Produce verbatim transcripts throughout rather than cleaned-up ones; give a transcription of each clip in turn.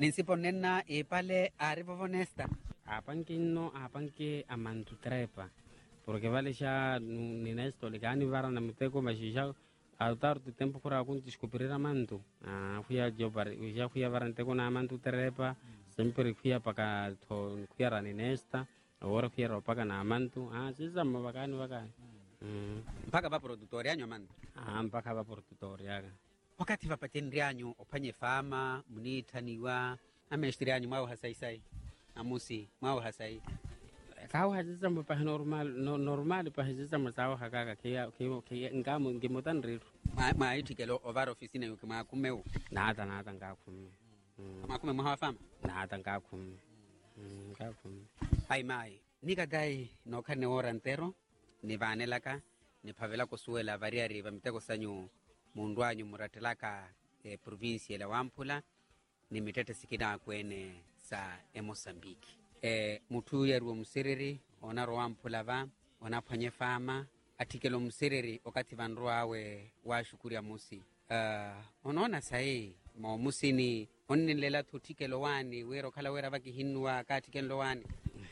Ninsipo nena ipale aripo honesta. Apanque no, apanque amantu trepa. Porque vale ya ni nesto le gani vara na miteco mashisha autar tu tempo para kun descobrir amantu. Ah, fui a yo para ya fui a varante con amantu trepa, sempre fui a paga to fui a ni nesta, ahora fui a paga na amantu. Ah, sí sama bacano bacano. Mm. Mpaka ba produtori yanyu amantu. Ah, mpaka ba produtori yaga. Wakati vapateni yanyu opanye fama munitaniwa ameshtiri yanyu mwao hasaisai amusi mwao hasai. Kau hajisa mpa normal no, normal pa hajisa msao hakaka kia kia kia ngamu ngemotan riru. Ma ma itikelo over office na yuki ma kumeu. Nada nada ngakume. Mm. Ma kume mwa fama. Nada ngakume. Mm, ngakume. Hai mai. Nika dai no kane ora ntero ni vanelaka ni pavela kosuela variari vamiteko sanyu mundwanyu muratelaka e, provinsi la Wampula ni mitete sikina kwene sa e Mosambiki. E, mutu ya ruo msiriri ona ro Wampula va ona panye fama atikelo msiriri wakati vanro awe wa shukuri ya musi. Uh, onaona sahi mo musini onilela tutikelo wani wero kala wera vaki hinwa katikelo wani.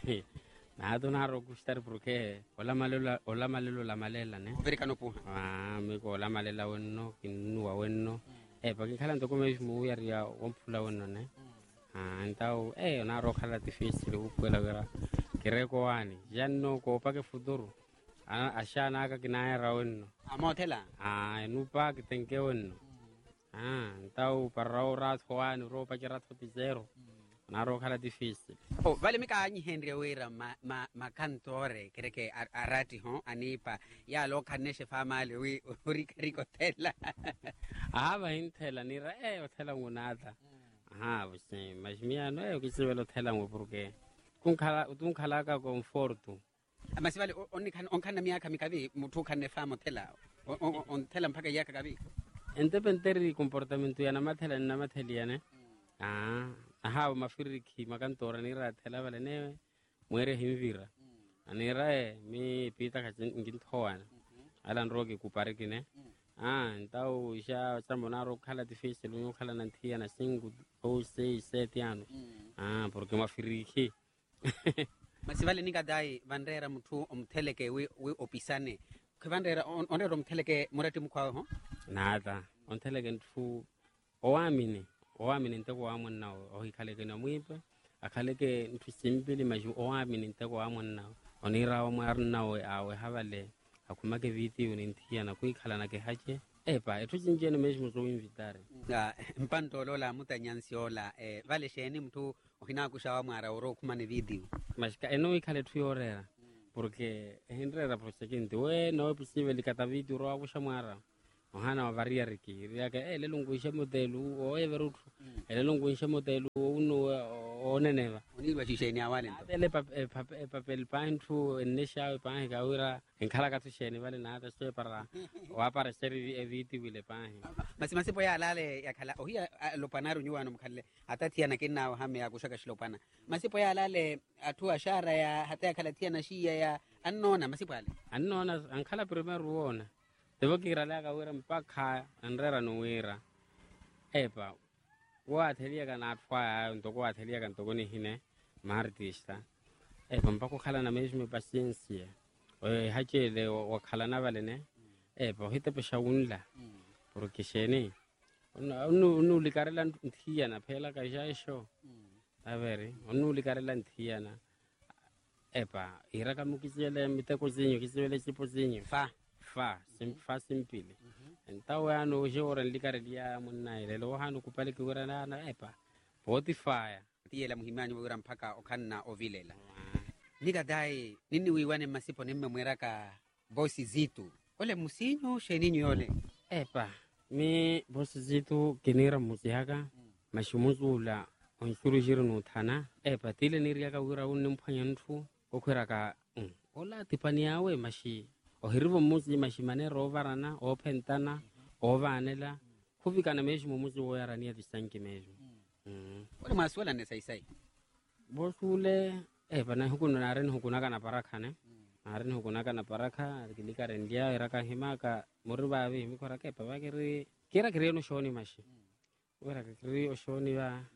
Nada naro gustar porque ola malelo ola malelo la malela ne. Americano puha. Ah, me ko ola malela wenno kinua wenno. Eh, porque kala ndo come mu yaria Wampula wenno ne. Ah, então eh naro kala difícil ukwela vera. Kireko wani janno ko pake futuro. Ana ashana ka kinaya rawenno. Amotela. Ah, nupa kitenke wenno. Ah, então para o rat hoani ropa kirat zero. Naro kala difícil. Oh, vale mika anyi Henry Wera ma ma makantore kereke ar, arati ho anipa ya lo kaneshe famale wi uriko tela. Ah, va intela ni ra eh tela ngunata. Ah, bese mas mia no eh kisivelo tela ngo porque kun khala utun khala ka comforto. Amasivale onni kan on kana miaka mikavi mutu kanne famo tela. On on tela mpaka yaka kavi. Independente comportamento ya na mathela na mathelia ne. Ah, aha mafiriki makantora ni ra tela vale ne muere himvira. Anira eh mi pita ka nginthoana. Ala nroke kupariki ne. Ah, então já tramonaro khala difícil no khala nantia na cinco ou seis sete anos. Ah, porque mafiriki. Masivale nika dai vandera mutu omteleke we we opisane. Kwandera on onero omteleke murati mukwa ho? Nada. Onteleke ntu oamini. Oamini nteko wamwe nao ohikaleke na mwipe akaleke ntu simpili maju oamini nteko wamwe nao onira wamwe arnawe awe havale akumake viti unintia na kuikhala na kehache epa etu jinjene mesmo zo invitare ya mpanto lola mutanyansi ola eh vale sheni mtu ohina kushawa mwara oro kumane video mashika eno ikale tu yorera porque hendrera prosekinte we no posible likata video ro abusha mwara ohana wa variare ki riake eh lelungu ishe modelu o everutu lelungu ishe modelu uno oneneva onilwa shisheni awale ndo ele papel pantu enesha pahe kawira enkhala ka tusheni vale na ta se para wa para seri eviti wile pahe masi masi poya alale yakhala ohia lopanaru nyuano mkhalle atatia na kinna hame ya kushaka shilopana masi poya alale atu ashara ya hata yakhala tia na shia ya annona masi pale annona ankhala primero wona debo kira la kawira mpaka anrera no wira epa wa thelia kana atwa ndoko wa thelia kan tokoni hine martista epa mpako khala na mesmo paciencia o hachele wa khala na vale ne epa hite pesha unla porque sheni unu unu likarela nthia na phela ka jaisho a vere unu likarela nthia na epa ira ka mukisele miteko zinyo kisele sipo zinyo fa fa sim fa simpile entawe ano jora likarelia munna ile lo hanu kupale kiwera na na epa Spotify tiela muhimanyo wira mpaka okanna ovilela nika dai nini wiwane masipo nimme mweraka bosi zitu ole musinyo sheninyo yole epa mi bosi zitu kinira musiaka mashumuzula onsuru jiru no thana epa tile niriaka wira unne mphanya nthu okhweraka ola tipani yawe mashi ohirivo muzi mashimane rovarana opentana ovanela kuvikana mesmo muzi woyarania disanki mesmo mm ole maswala ne sai sai bosule eh bana hukuna naren hukuna kana parakane naren hukuna kana paraka kilika rendia iraka himaka muriba vi mikora ke pavakiri kira kireno shoni mashi wera kiri oshoni va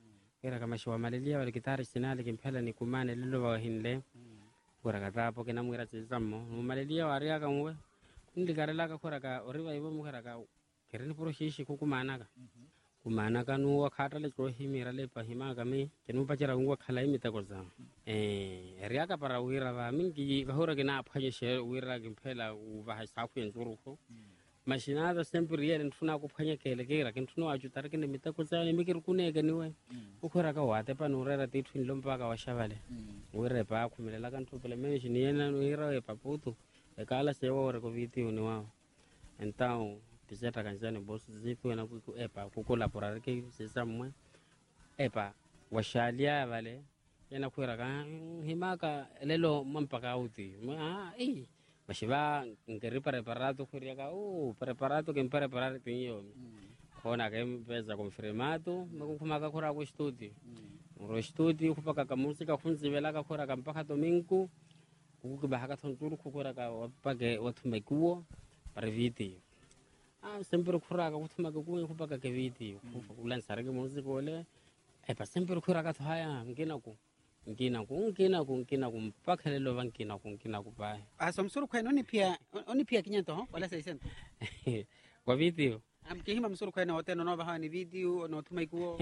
kira kama shwa malilia wale kitari sinali kimpela ni kumane lilo wa hinle kura katapo kina mwira tizamo malilia waria kamwe kundi karela kura ka oriwa ibo mukara ka kerini puro shishi kukumana ka kumana ka nuwa khata le tro himira le pahima kami kenu pachara ngwa khala imita koza eh ria ka para wira ba mingi ba hora kina phanye she wira kimpela u ba safu yenzuruko mashinada sempre yele ntuna ku phanye kele kira kintunu ajutara kine mita koza ni mikir kunega niwe ukura ka wate pa nurera tithu lompa ka washavale wira pa khumelela ka ntopele meshi ni yena wira e paputu e kala sewa ore ko viti uni wao então tijeta kanjani boss zitu na ku epa ku collaborar ke sesamwe epa washalia vale yena khwera ka himaka lelo mampaka uti ah eh bashiba ngeri preparato khwria ka oh preparato ke preparar tinyo khona ke mpeza confirmado makukhumaka khora ku studio ro studio khupaka ka musika khunzivela ka khora ka mpaka domingo ku ba ka thonturu khukura ka wapage wathume kuo para video ah sempre khura ka kuthuma ka kuo khupaka ke video kulansara ke musika ole e pa sempre khura ka thaya ngina ku ngina ku ngina ku ngina ku mpaka lelo bankina ku ngina ku ba asomsuru kwenu ni pia oni pia kinyanto ho wala seisento kwa video amkihima msuru kwenu hotel no ba ni video no thuma kuo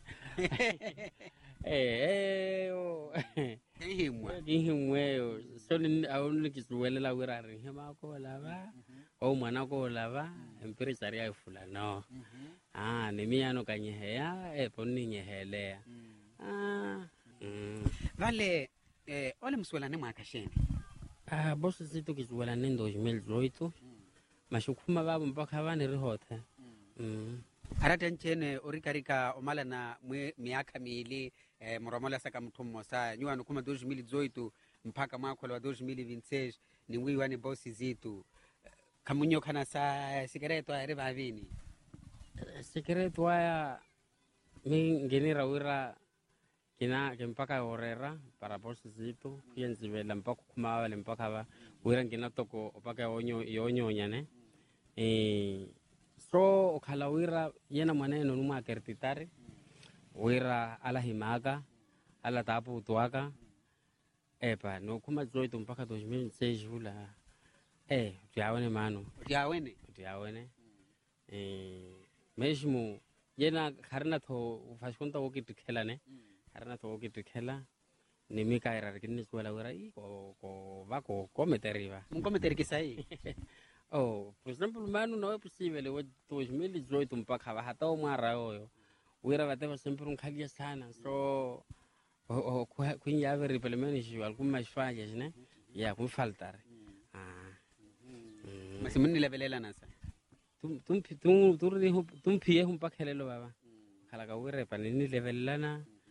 eh o himwa himwe so ni awuni kisuwelela wirari hima ko lava o mwana ko lava empressari ya fulano ah ni miano kanyeheya e ponni nyehelea ah vale eh ole mswelane mwakasheni ah bosi situ kisuwelane ndo email zoito mashukuma babo mpaka bane rihothe mm arata nchene orikarika omala na miaka miili eh, moromola saka mtummo sa nyua nukuma dois mil e dezoito mpaka mwaka wa dois mil e vinte e seis ni mwi wani bosi zitu kamunyo kana sa sigareto ya riba vini sigareto ya mi ngenira wira kina mpaka orera para bosi zitu pienzi vela mpaka kuma wale mpaka ba wira ngina toko opaka onyo yonyo nyane eh so okhala wira yena mwaneno numa kertitari wira ala himaka ala tapu tuaka epa no kuma zoito mpaka dois mil e seis hula eh tiawene mano tiawene tiawene eh mesmo yena kharna tho fashkunta okitikhela ne kharna tho okitikhela nimi kaira kinni swela wira i ko ko va ko cometeriva mun cometeri kisai oh por exemplo mano não é possível o dois mil e dezoito mpaka ba hata o mara oyo wira bateva sempre um khalia sana so o quindi avere per me ni alcune fallas ne ya com faltar ah mas mun levelela nasa tum tum tum tum tum pie um pakhelelo baba khala ka wira pa ni levelana